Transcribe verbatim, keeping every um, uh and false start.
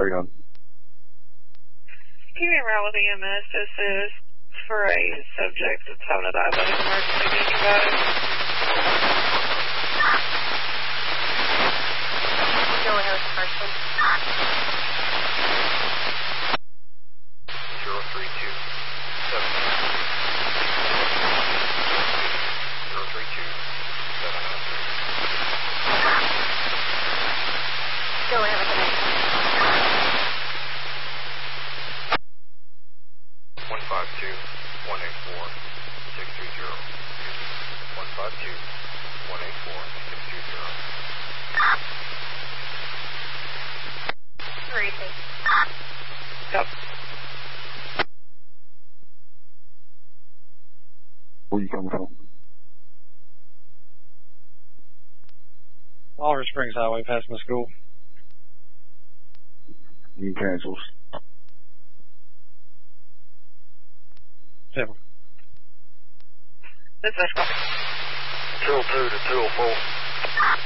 Trigon. Keeping around with E M S, this is for a subject that's having a diabetic emergency. Do you guys? Go ahead with the first one. Zero three two seven. Zero three two seven nine three. Go ahead with the next one. One five two one eight four six two zero. One five two one eight four six two zero. Three two. Yep. Where you coming from? Oliver Springs Highway, past my school. You cancels. Seven. This is two oh two to two oh four.